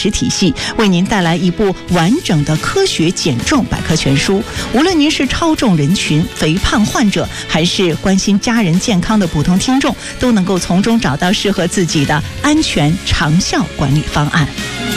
食体系，为您带来一部完整的科学减重百科全书。无论您是超重人群、肥胖患者，还是关心家人健康的普通听众，都能够从中找到适合自己的安全长效管理方案。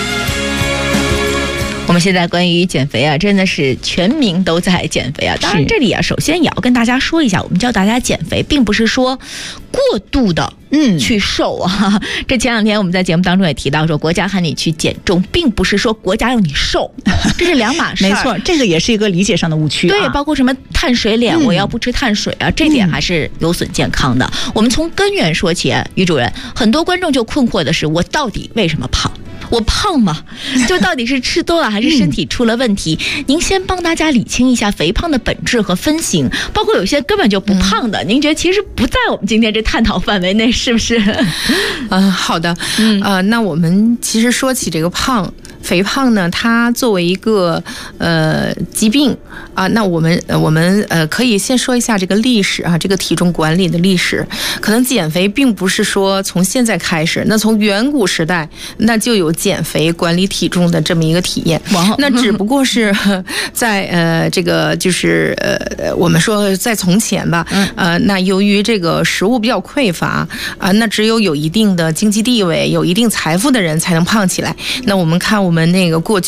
我们现在关于减肥啊，真的是全民都在减肥啊。当然，这里啊，首先也要跟大家说一下，我们教大家减肥，并不是说过度的去瘦啊。这前两天我们在节目当中也提到说，国家喊你去减重，并不是说国家要你瘦，这是两码事。 没错，这个也是一个理解上的误区。 对，包括什么碳水脸，我要不吃碳水啊，这点还是有损健康的。我们从根源说起，于主任，很多观众就困惑的是，我到底为什么胖？我胖吗？就到底是吃多了还是身体出了问题？您先帮大家理清一下肥胖的本质和分型，包括有些根本就不胖的，您觉得其实不在我们今天这探讨范围内，是不是？ 好的。那我们其实说起这个肥胖呢，它作为一个疾病啊，那我们可以先说一下这个历史啊，这个体重管理的历史。可能减肥并不是说从现在开始，那从远古时代那就有减肥管理体重的这么一个体验。那只不过是在这个就是我们说在从前吧，那由于这个食物比较匮乏啊，那只有一定的经济地位、有一定财富的人才能胖起来。那我们看我们那个过去